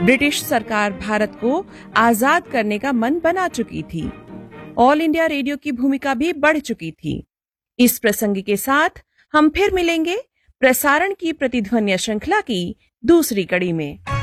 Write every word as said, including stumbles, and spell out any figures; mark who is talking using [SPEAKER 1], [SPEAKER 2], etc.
[SPEAKER 1] British सरकार भारत को आजाद करने का मन बना चुकी थी। ऑल इंडिया रेडियो की भूमिका भी बढ़ चुकी थी। इस प्रसंग के साथ हम फिर मिलेंगे प्रसारण की प्रतिध्वनि श्रृंखला की दूसरी कड़ी में।